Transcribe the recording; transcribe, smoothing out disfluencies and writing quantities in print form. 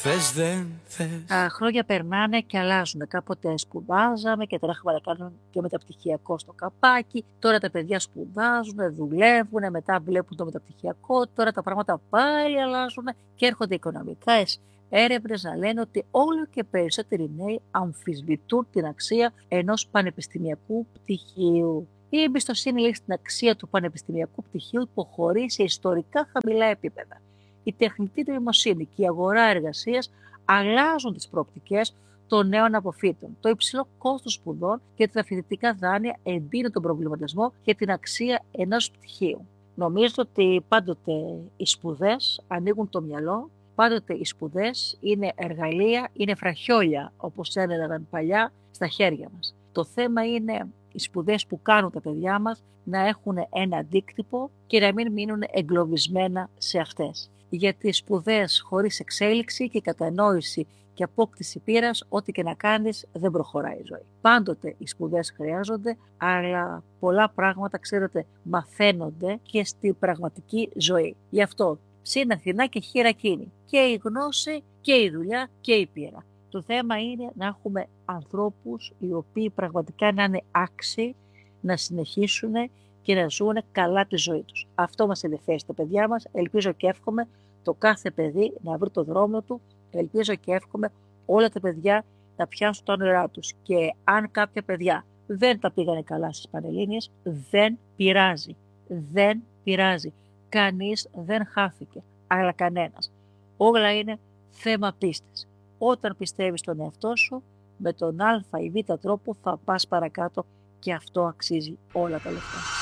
Θες δεν θες. Τα χρόνια περνάνε και αλλάζουν. Κάποτε σπουδάζαμε και τρέχαμε να κάνουμε και μεταπτυχιακό στο καπάκι. Τώρα τα παιδιά σπουδάζουν, δουλεύουν, μετά βλέπουν το μεταπτυχιακό. Τώρα τα πράγματα πάλι αλλάζουν και έρχονται οικονομικές έρευνες να λένε ότι όλο και περισσότεροι νέοι αμφισβητούν την αξία ενός πανεπιστημιακού πτυχίου. Η εμπιστοσύνη λέει στην αξία του πανεπιστημιακού πτυχίου υποχωρεί σε ιστορικά χαμηλά επίπεδα. Η τεχνητή νοημοσύνη και η αγορά εργασίας αλλάζουν τις προοπτικές των νέων αποφύτων. Το υψηλό κόστος σπουδών και τα φοιτητικά δάνεια εντείνουν τον προβληματισμό για την αξία ενός πτυχίου. Νομίζω ότι πάντοτε οι σπουδές ανοίγουν το μυαλό, πάντοτε οι σπουδές είναι εργαλεία, είναι φραχιόλια, όπως έλεγαν παλιά, στα χέρια μας. Το θέμα είναι οι σπουδές που κάνουν τα παιδιά μας να έχουν ένα αντίκτυπο και να μην μείνουν εγκλωβισμένα σε αυτές. Γιατί οι σπουδές χωρίς εξέλιξη και κατανόηση και απόκτηση πείρας, ό,τι και να κάνεις, δεν προχωράει η ζωή. Πάντοτε οι σπουδές χρειάζονται, αλλά πολλά πράγματα, ξέρετε, μαθαίνονται και στην πραγματική ζωή. Γι' αυτό ψήν Αθηνά και χειρακίνη. Και η γνώση και η δουλειά και η πείρα. Το θέμα είναι να έχουμε ανθρώπους οι οποίοι πραγματικά να είναι άξιοι να συνεχίσουν και να ζουν καλά τη ζωή τους. Αυτό μας ενδιαφέρει στα παιδιά μας. Ελπίζω και εύχομαι το κάθε παιδί να βρει το δρόμο του. Ελπίζω και εύχομαι όλα τα παιδιά να πιάσουν τα όνειρά τους. Και αν κάποια παιδιά δεν τα πήγανε καλά στις Πανελλήνιες, δεν πειράζει. Δεν πειράζει. Κανείς δεν χάθηκε, αλλά κανένας. Όλα είναι θέμα πίστης. Όταν πιστεύεις στον εαυτό σου, με τον α ή β τρόπο θα πας παρακάτω και αυτό αξίζει όλα τα λεφτά.